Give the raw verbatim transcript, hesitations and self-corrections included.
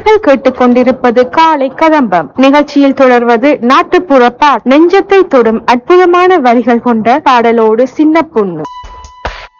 நேர்கள் கேட்டுக்கொண்டிருப்பது காலை கதம்பம் நிகழ்ச்சியில் தொடர்வது நாட்டுப்புற பாடல். நெஞ்சத்தை தொடும் அற்புதமான வரிகள் கொண்ட பாடலோடு சின்ன பொண்ணு.